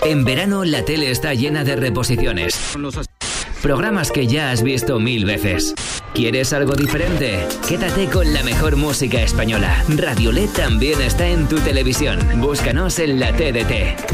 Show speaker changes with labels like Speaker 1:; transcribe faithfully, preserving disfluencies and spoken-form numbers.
Speaker 1: En verano la tele está llena de reposiciones. Programas que ya has visto mil veces. ¿Quieres algo diferente? Quédate con la mejor música española. Radio L E D también está en tu televisión. Búscanos en la T D T.